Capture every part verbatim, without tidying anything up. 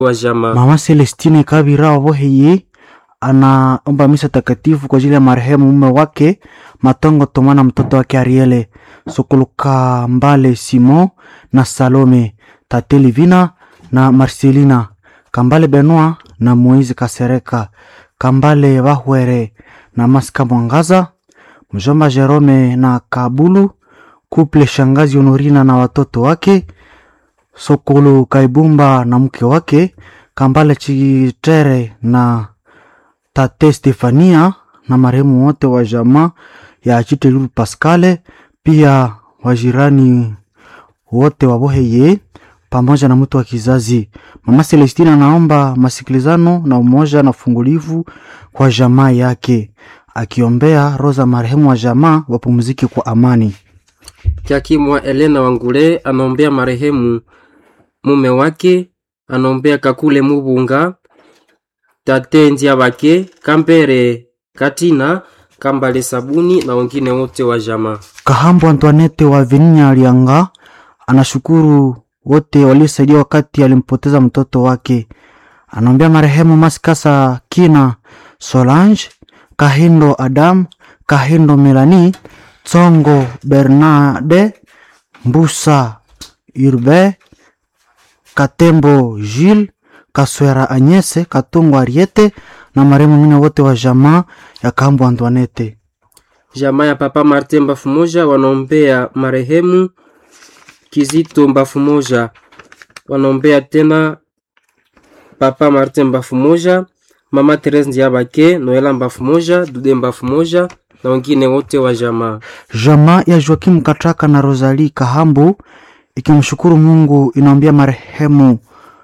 wa jamaa. Mama Celestine Kabira Waboheye anaomba misa takatifu kwa ajili ya marehemu mume wake Matongo Tomana, mtoto wake Ariele, Sokoluka Mbale Simon na Salome, Tate Livina na Marcelina, Kambale Benoit na Moize Kasereka, Kambale Bahwere na Maska Mwangaza, Mjomba Jerome na Kabulu, Kuple Shangazi Honorina na watoto wake, Sokolo Kaibumba na mke wake, Kambale Chitere na Tate Stefania na marehemu wote wa jamaa ya Chitelu Pascale, pia wajirani wote wa Boheye pamoja na mtu wa kizazi. Mama Celestina naomba masikilizano na umoja na fungulivu kwa jamaa yake, akiombea roza marehemu wa jamaa wapumzike kwa amani. Kiakimwa Elena Wangule anaombea marehemu mume wake, anaombea Kakule Mubunga, Tate Ndia Bake, Kampere Katina, Kambale Sabuni na wengine wote wa jamaa. Kahambo Antoinette wa Vinya Alianga anashukuru wote waliosaidia wakati alimpoteza mtoto wake. Anaombea marehemu Maskasa Kina Solange, Kahindo Adam, Kahindo Melanie, Tsongo Bernade, Mbusa Urbe, Katembo Gilles, Kaswera Anyese, Katungo Ariete na marehemu mwingine wote wa jamaa ya Kahambo Antoinette. Jamaa ya Papa Martin Mbafumoja wanaombea marehemu Kizito Mbafumoja, wanaombea tena Papa Martin Mbafumoja, Mama Therese Ndiabake, Noela Mbafumoja, Dude Mbafumoja na wengine wote wa jamaa. Jamaa ya Joakim Katraka na Rosalie Kahambu ikimshukuru Mungu inaombea marehemu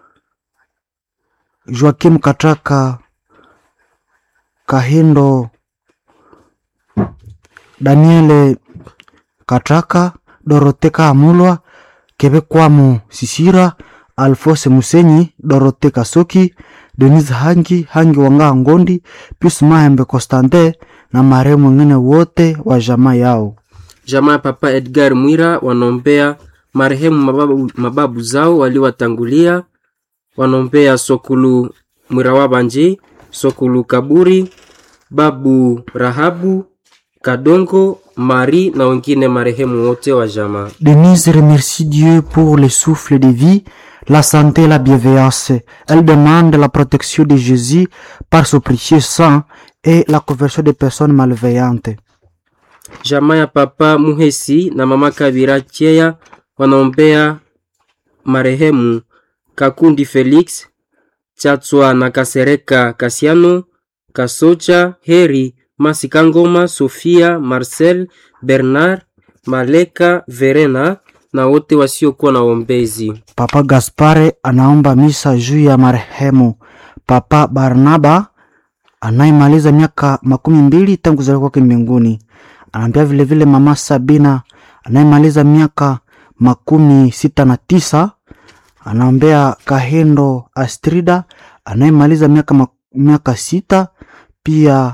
Joakim Katraka, Kahindo Daniele Katraka, Doroteka Amulwa, Kebekwamu Sisira, Alphonse Musenyi, Dorote Kasoki, Denise Hangi, Hangi Wanga Ngondi, Pius Mahembe Constante na marehemu wengine wote wa jamaa yao. Jamaa Papa Edgar Mwira wanaombea marehemu mababu, mababu zao waliwatangulia, wanaombea Sokulu Mwira Wabanji, Sokulu Kaburi, Babu Rahabu, Kadongo, Marie na wengine marehemu wote wa jamaa. Denise remercie Dieu pour le souffle de vie, la santé et la bienveillance. Elle demande la protection de Jésus par son précieux sang et la conversion des personnes malveillantes. Jamaa ya Papa Muhesi na Mama Kabira Cheya wanaombea marehemu Kakundi Felix, Chatswa na Kasereka Kasiano, Kasocha, Heri, Masikangoma, Sofia, Marcel, Bernard, Maleka, Verena na wote wasiokuwa na ombezi. Papa Gaspare anaomba misa juu ya marehemu Papa Barnaba anayemaliza miaka makumi mbili tangu kuzaliwa kwake mbinguni. Anaambia vile vile Mama Sabina anayemaliza miaka makumi sita na tisa. Anaombea Kahindo Astrida anayemaliza miaka miaka sita. Pia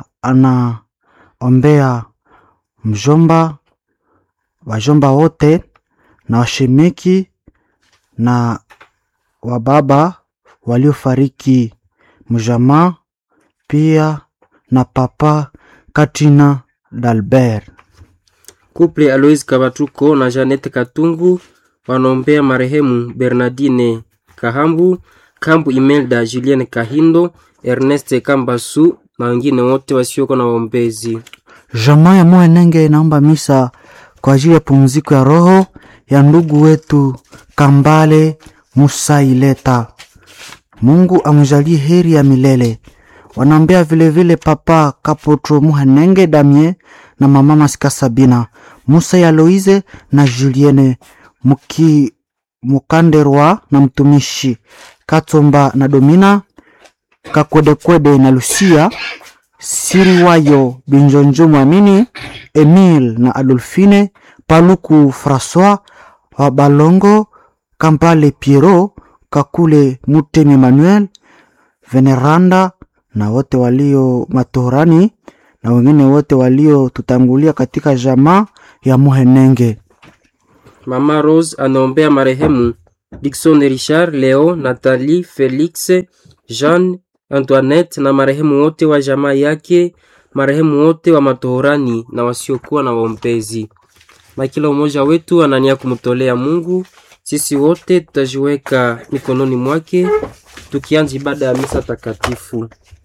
anaombea mjomba wajomba wote na washemeki na wababa waliofariki mjamaa, pia na Papa Katina Dalbert. Couple Alois Kabatuko na Janete Katungu wanaombea marehemu Bernardine Kahambu, Kambu Imelda, Julien Kahindo, Ernest Kambasu na wengine wote wasioko na ombezi. Jamaa ya Mwenenge inaomba misa kwa ajili ya pumziko ya roho ya ndugu wetu Kambale Musaileta. Mungu amjalie heri ya milele. Wanaombea vile vile Papa Kapotro Muhanenge Damien na Mama Masika Sabina, Musa ya Loize na Julienne Muki Mukanderwa na mtumishi Katomba na Domina, Kakwedekwede na Lucia, Siriwayo Binjonjo Mwamini, Emile na Adolfine, Paluku François, Wabalongo, Kampale Piero, Kakule Mutemi Emmanuel, Veneranda na wote walio matorani na wengine wote walio tutangulia katika jamaa ya Muhenenge. Mama Rose anaombea marehemu Dickson Richard, Leo, Nathalie, Felix, Jean, Antoinette na marehemu wote wa jamaa yake, marehemu wote wa matohorani na wasiokuwa na waombezi. Na kila umoja wetu anania kumtolea Mungu. Sisi wote tutajiweka mikononi mwake tukianza ibada ya misa takatifu.